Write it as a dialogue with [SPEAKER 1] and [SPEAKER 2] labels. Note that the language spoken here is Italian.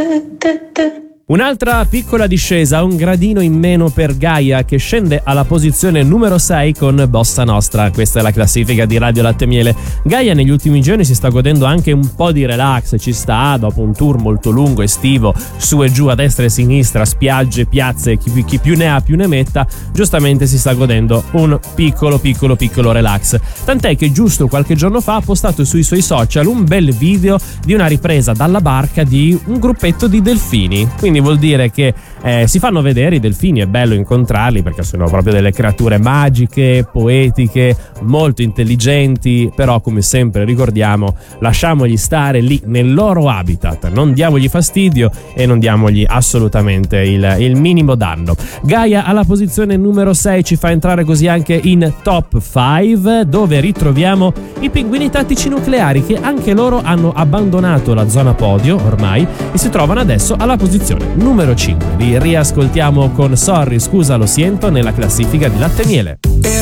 [SPEAKER 1] Un'altra piccola discesa, un gradino in meno per Gaia, che scende alla posizione numero 6 con Bossa Nostra. Questa è la classifica di Radio Latte Miele. Gaia negli ultimi giorni si sta godendo anche un po' di relax, ci sta dopo un tour molto lungo, estivo, su e giù, a destra e a sinistra, spiagge, piazze, chi più ne ha più ne metta, giustamente si sta godendo un piccolo relax. Tant'è che giusto qualche giorno fa ha postato sui suoi social un bel video di una ripresa dalla barca di un gruppetto di delfini. Quindi vuol dire che si fanno vedere i delfini, è bello incontrarli perché sono proprio delle creature magiche, poetiche, molto intelligenti, però come sempre ricordiamo, lasciamogli stare lì nel loro habitat, non diamogli fastidio e non diamogli assolutamente il minimo danno. Gaia alla posizione numero 6 ci fa entrare così anche in top 5, dove ritroviamo i Pinguini Tattici Nucleari, che anche loro hanno abbandonato la zona podio ormai e si trovano adesso alla posizione numero 5. Li riascoltiamo con Sorry, scusa, lo siento nella classifica di Latte Miele.